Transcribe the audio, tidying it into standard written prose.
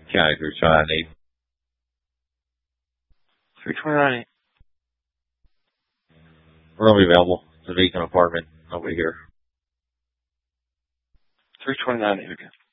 County 329. 329. We're going to be available. It's a vacant apartment. Nobody here. 329 again.